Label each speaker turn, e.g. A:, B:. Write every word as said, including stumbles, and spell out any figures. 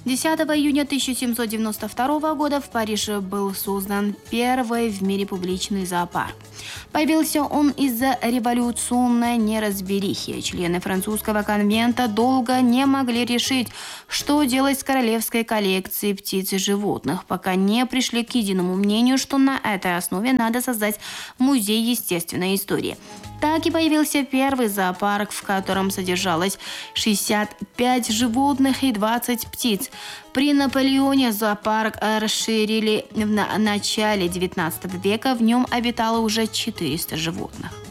A: десятого июня тысяча семьсот девяносто второго года в Париже был создан первый в мире публичный зоопарк. Появился он из-за революционной неразберихи. Члены французского конвента долго не могли решить, что делать с королевской коллекцией птиц и животных, пока не пришли к единому мнению, что на этой основе надо создать музей естественной истории. Так и появился первый зоопарк, в котором содержалось шестьдесят пять животных и двадцать птиц. При Наполеоне зоопарк расширили в начале девятнадцатого века, в нем обитало уже четыреста животных.